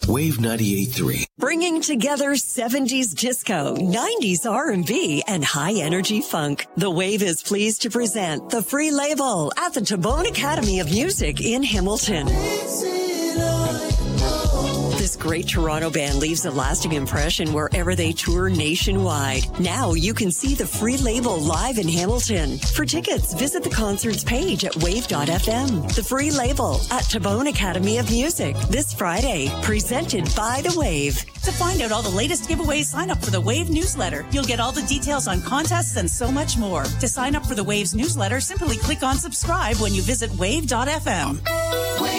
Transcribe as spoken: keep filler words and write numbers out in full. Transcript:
Wave ninety-eight point three. Bringing together seventies disco, nineties R and B, and high-energy funk. The Wave is pleased to present The Free Label at the Tabone Academy of Music in Hamilton. This great Toronto band leaves a lasting impression wherever they tour nationwide. Now you can see The Free Label live in Hamilton. For tickets, visit the concerts page at wave dot f m. The Free Label at Tabone Academy of Music this Friday. Presented by The Wave. To find out all the latest giveaways, sign up for the Wave newsletter. You'll get all the details on contests and so much more. To sign up for the Wave's newsletter, simply click on subscribe when you visit wave dot f m.